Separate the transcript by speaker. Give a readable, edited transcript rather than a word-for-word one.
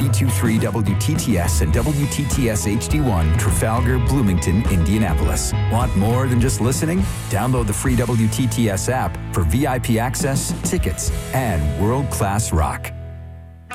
Speaker 1: 92.3 WTTS and WTTS HD1, Trafalgar, Bloomington, Indianapolis. Want more than just listening? Download the free WTTS app for VIP access, tickets, and world-class rock.